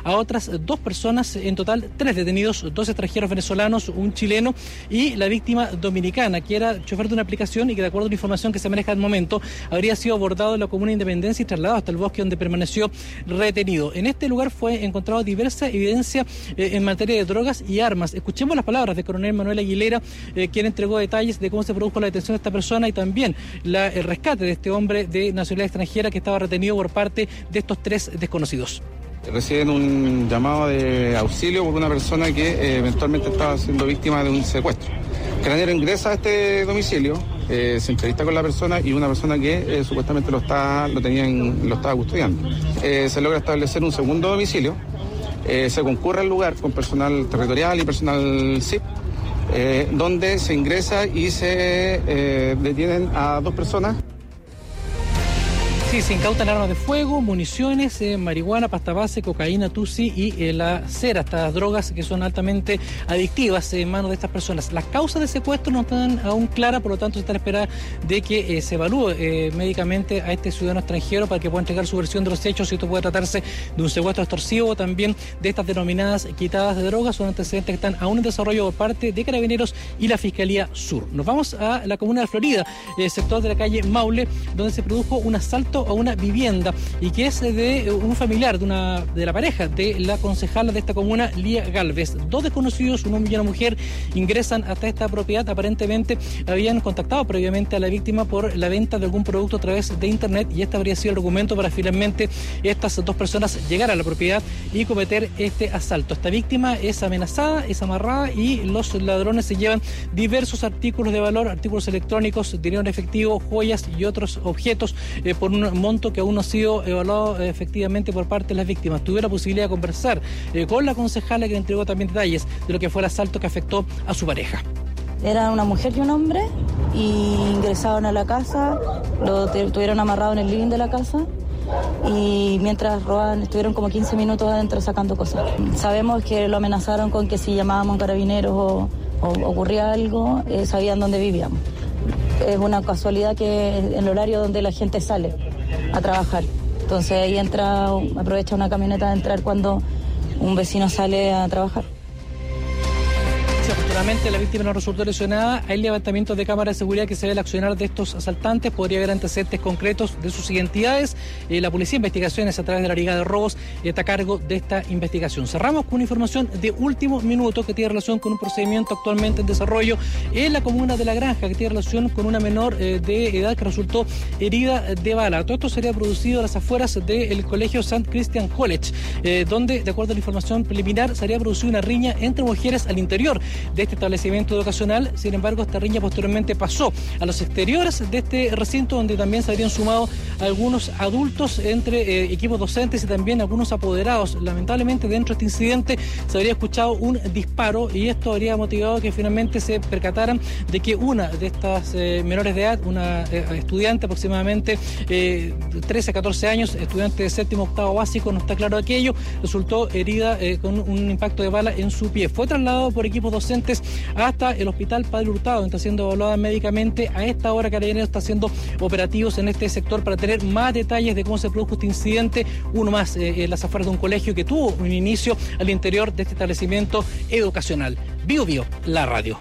a otras 2 personas, en total 3 detenidos, 2 extranjeros venezolanos, un chileno y la víctima dominicana, que era chofer de una aplicación y que, de acuerdo a la información que se maneja al momento, habría sido abordado en la comuna de Independencia y trasladado hasta el bosque, donde permaneció retenido. En este lugar fue encontrado diversa evidencia en materia de drogas y armas. Escuchemos las palabras del coronel Manuel Aguilera, quien entregó detalles de cómo se produjo la detención de esta persona y también el rescate de este hombre de nacionalidad extranjera que estaba retenido por parte de estos 3 desconocidos. Reciben un llamado de auxilio por una persona que eventualmente estaba siendo víctima de un secuestro. Carabineros ingresa a este domicilio, se entrevista con la persona y una persona que supuestamente lo estaba custodiando. Se logra establecer un segundo domicilio, se concurre al lugar con personal territorial y personal SIP, donde se ingresa y se detienen a 2 personas. Sí, se incautan armas de fuego, municiones, marihuana, pasta base, cocaína, tusi y la cera, estas drogas que son altamente adictivas en manos de estas personas. Las causas de secuestro no están aún claras, por lo tanto se está a esperar de que se evalúe médicamente a este ciudadano extranjero para que pueda entregar su versión de los hechos, si esto puede tratarse de un secuestro extorsivo o también de estas denominadas quitadas de drogas. Son antecedentes que están aún en desarrollo por parte de Carabineros y la Fiscalía Sur. Nos vamos a la comuna de Florida, sector de la calle Maule, donde se produjo un asalto a una vivienda y que es de un familiar de la pareja de la concejala de esta comuna, Lía Galvez. 2 desconocidos, un hombre y una mujer, ingresan hasta esta propiedad. Aparentemente habían contactado previamente a la víctima por la venta de algún producto a través de internet y este habría sido el argumento para finalmente estas 2 personas llegar a la propiedad y cometer este asalto. Esta víctima es amenazada, es amarrada y los ladrones se llevan diversos artículos de valor, artículos electrónicos, dinero en efectivo, joyas y otros objetos por un monto que aún no ha sido evaluado efectivamente por parte de las víctimas. Tuve la posibilidad de conversar con la concejala, que entregó también detalles de lo que fue el asalto que afectó a su pareja. Era una mujer y un hombre y ingresaron a la casa, lo tuvieron amarrado en el living de la casa y mientras robaban estuvieron como 15 minutos adentro sacando cosas. Sabemos que lo amenazaron con que si llamábamos a Carabineros o ocurría algo, sabían dónde vivíamos. Es una casualidad que en el horario donde la gente sale a trabajar. Entonces ahí aprovecha una camioneta de entrar cuando un vecino sale a trabajar. Afortunadamente la víctima no resultó lesionada. Hay levantamientos de cámaras de seguridad que se ve el accionar de estos asaltantes. Podría haber antecedentes concretos de sus identidades. La Policía de Investigaciones, a través de la Brigada de Robos, está a cargo de esta investigación. Cerramos con una información de último minuto que tiene relación con un procedimiento actualmente en desarrollo en la comuna de La Granja, que tiene relación con una menor de edad que resultó herida de bala. Todo esto sería producido a las afueras del colegio St. Christian College, donde, de acuerdo a la información preliminar, se habría producido una riña entre mujeres al interior de este establecimiento educacional. Sin embargo, esta riña posteriormente pasó a los exteriores de este recinto, donde también se habrían sumado algunos adultos entre equipos docentes y también algunos apoderados. Lamentablemente, dentro de este incidente se habría escuchado un disparo y esto habría motivado que finalmente se percataran de que una de estas menores de edad, una estudiante aproximadamente 13 a 14 años, estudiante de 7º, 8º básico, no está claro aquello, resultó herida con un impacto de bala en su pie. Fue trasladado por equipos docentes hasta el hospital Padre Hurtado, donde está siendo evaluada médicamente. A esta hora Carabineros está haciendo operativos en este sector para tener más detalles de cómo se produjo este incidente, uno más en las afueras de un colegio que tuvo un inicio al interior de este establecimiento educacional. Bio Bio, la radio.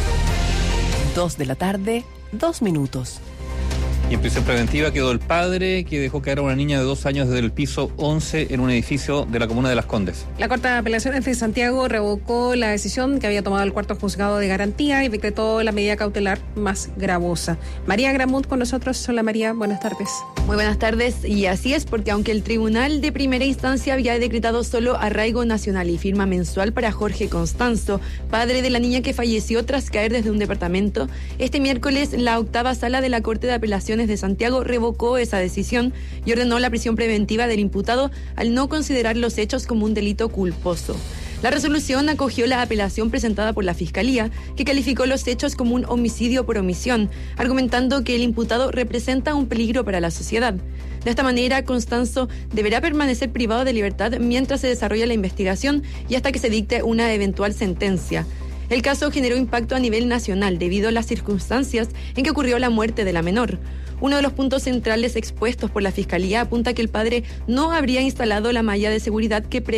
2 de la tarde, 2 minutos. Y en prisión preventiva quedó el padre que dejó caer a una niña de 2 años desde el piso 11 en un edificio de la comuna de Las Condes. La Corte de Apelaciones de Santiago revocó la decisión que había tomado el cuarto juzgado de garantía y decretó la medida cautelar más gravosa. María Gramont con nosotros. Hola María, buenas tardes. Muy buenas tardes, y así es, porque aunque el tribunal de primera instancia había decretado solo arraigo nacional y firma mensual para Jorge Constanzo, padre de la niña que falleció tras caer desde un departamento, este miércoles la 8ª Sala de la Corte de Apelaciones de Santiago revocó esa decisión y ordenó la prisión preventiva del imputado al no considerar los hechos como un delito culposo. La resolución acogió la apelación presentada por la Fiscalía, que calificó los hechos como un homicidio por omisión, argumentando que el imputado representa un peligro para la sociedad. De esta manera, Constanzo deberá permanecer privado de libertad mientras se desarrolla la investigación y hasta que se dicte una eventual sentencia. El caso generó impacto a nivel nacional debido a las circunstancias en que ocurrió la muerte de la menor. Uno de los puntos centrales expuestos por la Fiscalía apunta que el padre no habría instalado la malla de seguridad que